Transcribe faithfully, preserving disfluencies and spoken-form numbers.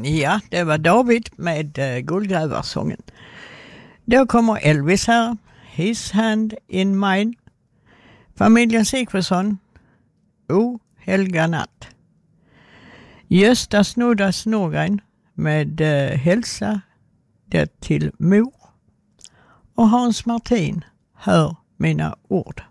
Ja, det var David med uh, Guldgrävarsången. Då kommer Elvis här. His hand in mine. Familjen Sigfridsson. O helga natt. Gösta Snodda Snorgren med uh, hälsa det till mor. Och Hans Martin, hör mina ord.